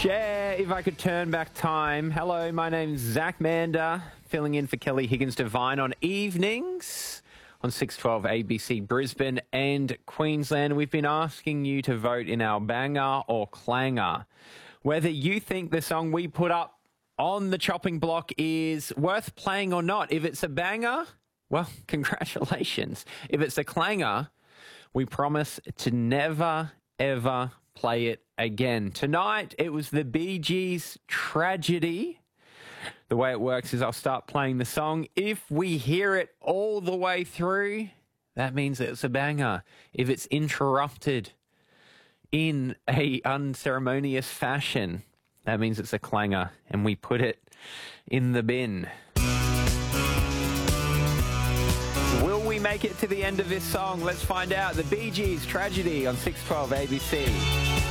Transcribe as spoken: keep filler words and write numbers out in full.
Share If I Could Turn Back Time. Hello, my name's Zach Mander, filling in for Kelly Higgins-Devine on evenings on six twelve A B C Brisbane and Queensland. We've been asking you to vote in our banger or clanger, whether you think the song we put up on the chopping block is worth playing or not. If it's a banger, well, congratulations. If it's a clanger, we promise to never, ever play it again. Tonight, it was the Bee Gees' Tragedy. The way it works is I'll start playing the song. If we hear it all the way through, that means it's a banger. If it's interrupted in a unceremonious fashion, that means it's a clanger, and we put it in the bin. Will we make it to the end of this song? Let's find out. The Bee Gees' Tragedy on six twelve A B C.